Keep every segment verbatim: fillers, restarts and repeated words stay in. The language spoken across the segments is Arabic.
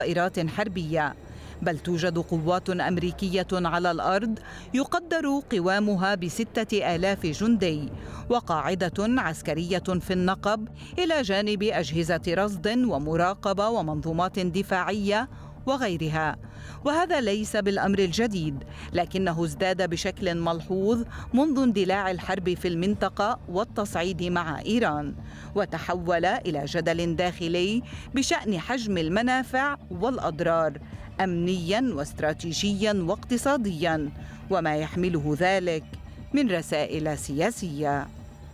طائرات حربية، بل توجد قوات أمريكية على الأرض يقدر قوامها بستة آلاف جندي، وقاعدة عسكرية في النقب إلى جانب أجهزة رصد ومراقبة ومنظومات دفاعية وغيرها. وهذا ليس بالأمر الجديد، لكنه ازداد بشكل ملحوظ منذ اندلاع الحرب في المنطقة والتصعيد مع إيران، وتحول إلى جدل داخلي بشأن حجم المنافع والأضرار أمنياً واستراتيجياً واقتصادياً، وما يحمله ذلك من رسائل سياسية.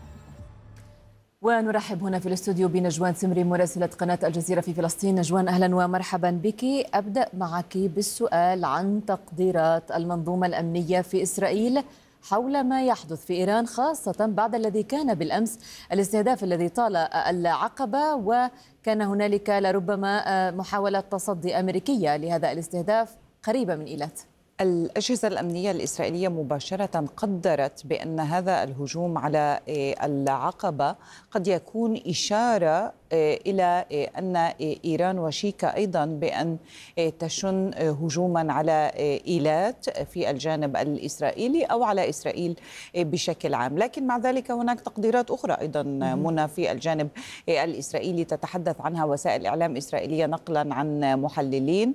ونرحب هنا في الاستوديو بنجوان سمري مراسلة قناة الجزيرة في فلسطين. نجوان، أهلا ومرحبا بك. أبدأ معك بالسؤال عن تقديرات المنظومة الأمنية في إسرائيل حول ما يحدث في إيران، خاصة بعد الذي كان بالأمس الاستهداف الذي طال العقبة، وكان هنالك لربما محاولة تصدي أمريكية لهذا الاستهداف قريبة من إيلات. الأجهزة الأمنية الإسرائيلية مباشرة قدرت بأن هذا الهجوم على العقبة قد يكون إشارة إلى أن إيران وشيكة أيضا بأن تشن هجوما على إيلات في الجانب الإسرائيلي أو على إسرائيل بشكل عام. لكن مع ذلك هناك تقديرات أخرى أيضا منى في الجانب الإسرائيلي تتحدث عنها وسائل إعلام إسرائيلية نقلا عن محللين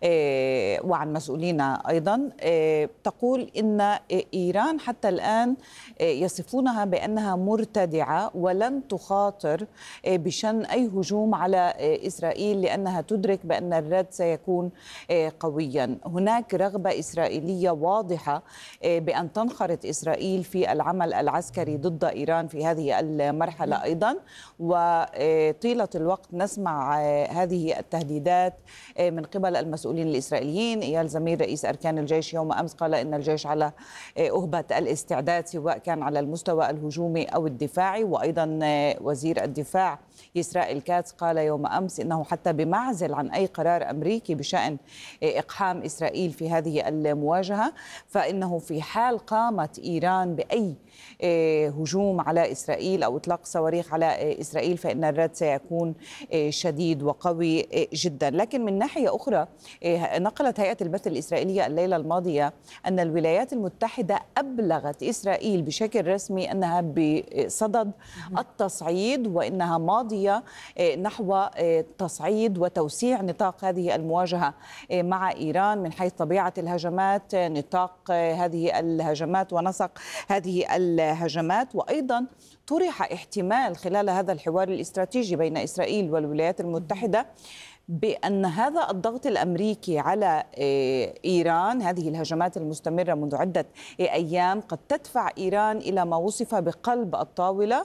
وعن مسؤولين أيضا، تقول إن إيران حتى الآن يصفونها بأنها مرتدعة ولن تخاطر بشن أي هجوم على إسرائيل لأنها تدرك بأن الرد سيكون قويا. هناك رغبة إسرائيلية واضحة بأن تنخرط إسرائيل في العمل العسكري ضد إيران في هذه المرحلة أيضا، وطيلة الوقت نسمع هذه التهديدات من قبل المسؤولين الإسرائيليين. إيال زمير رئيس أركان الجيش يوم أمس قال إن الجيش على أهبة الاستعداد سواء كان على المستوى الهجومي أو الدفاعي، وأيضا وزير الدفاع إسرائيل كاتس قال يوم أمس إنه حتى بمعزل عن أي قرار أمريكي بشأن إقحام إسرائيل في هذه المواجهة، فإنه في حال قامت إيران بأي هجوم على إسرائيل أو إطلاق صواريخ على إسرائيل فإن الرد سيكون شديد وقوي جدا. لكن من ناحية أخرى نقلت هيئة البث الإسرائيلية الليلة الماضية أن الولايات المتحدة أبلغت إسرائيل بشكل رسمي أنها بصدد التصعيد وإنها ماضية نحو تصعيد وتوسيع نطاق هذه المواجهة مع إيران من حيث طبيعة الهجمات، نطاق هذه الهجمات ونسق هذه الهجمات. وأيضا طرح احتمال خلال هذا الحوار الاستراتيجي بين إسرائيل والولايات المتحدة بأن هذا الضغط الأمريكي على إيران، هذه الهجمات المستمرة منذ عدة أيام، قد تدفع إيران إلى ما وصف بقلب الطاولة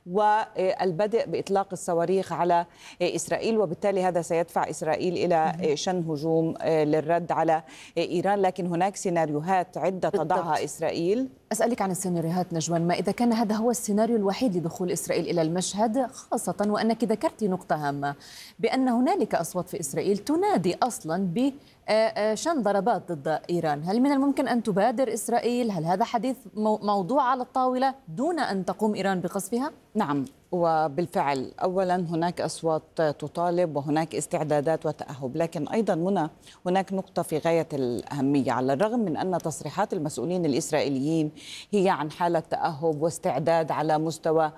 والبدء بإطلاق الصواريخ على إسرائيل، وبالتالي هذا سيدفع إسرائيل إلى شن هجوم للرد على إيران. لكن هناك سيناريوهات عدة تضعها إسرائيل. أسألك عن السيناريوهات نجوان، ما إذا كان هذا هو السيناريو الوحيد لدخول إسرائيل إلى المشهد، خاصة وأنك ذكرتي نقطة هامة بأن هنالك أصوات في إسرائيل تنادي أصلا بشن ضربات ضد إيران. هل من الممكن أن تبادر إسرائيل؟ هل هذا حديث موضوع على الطاولة دون أن تقوم إيران بقصفها؟ نعم، وبالفعل أولا هناك أصوات تطالب وهناك استعدادات وتأهب، لكن أيضا منى هناك نقطة في غاية الأهمية. على الرغم من أن تصريحات المسؤولين الإسرائيليين هي عن حالة تأهب واستعداد على مستوى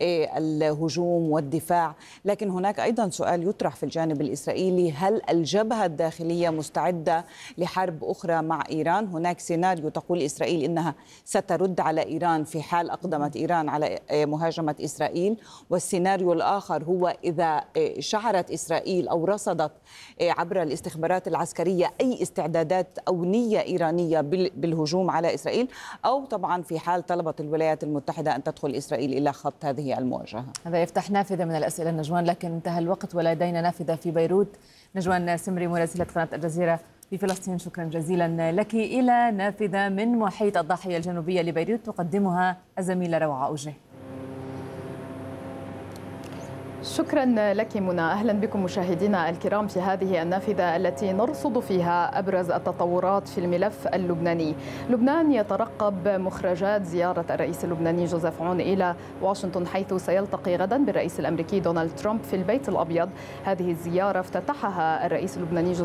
الهجوم والدفاع، لكن هناك أيضا سؤال يطرح في الجانب الإسرائيلي: هل الجبهة الداخلية مستعدة لحرب أخرى مع إيران؟ هناك سيناريو تقول إسرائيل إنها سترد على إيران في حال أقدمت إيران على مهاجمة إسرائيل، والسيناريو الآخر هو إذا شعرت إسرائيل أو رصدت عبر الاستخبارات العسكرية أي استعدادات أو نية إيرانية بالهجوم على إسرائيل، أو طبعا في حال طلبت الولايات المتحدة أن تدخل إسرائيل إلى خط هذه المواجهة. هذا يفتح نافذة من الأسئلة نجوان، لكن انتهى الوقت ولدينا نافذة في بيروت. نجوان سمري مراسلة قناة الجزيرة في فلسطين، شكرا جزيلا لك. إلى نافذة من محيط الضاحية الجنوبية لبيروت تقدمها الزميلة روعة أوجه. شكرا لك منى. أهلا بكم مشاهدينا الكرام في هذه النافذة التي نرصد فيها أبرز التطورات في الملف اللبناني. لبنان يترقب مخرجات زيارة الرئيس اللبناني جوزيف عون إلى واشنطن، حيث سيلتقي غدا بالرئيس الأمريكي دونالد ترامب في البيت الأبيض. هذه الزيارة افتتحها الرئيس اللبناني